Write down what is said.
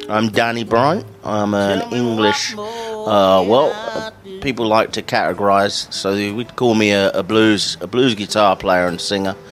I'm Danny Bryant. I'm an English, people like to categorise, so they would call me a blues guitar player and singer.